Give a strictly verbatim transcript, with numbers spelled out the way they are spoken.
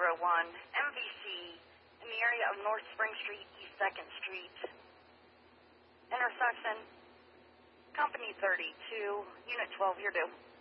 zero one, M V C, in the area of North Spring Street, East second Street. Intersection, Company thirty-two, Unit twelve, you're due.